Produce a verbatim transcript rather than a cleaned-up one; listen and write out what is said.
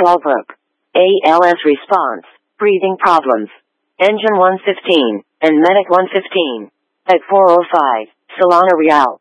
Control Book. A L S response. Breathing problems. Engine one fifteen, and Medic one fifteen. At four oh five, Solana Real.